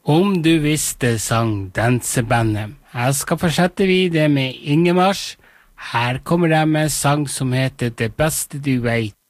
Om du visste sang dansebandet. Jeg skal fortsette videre med Ingemars. Her kommer de med sang som heter Det beste du vet.